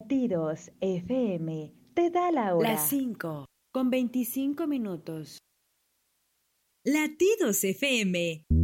Latidos FM te da la hora. Las 5:25. Latidos FM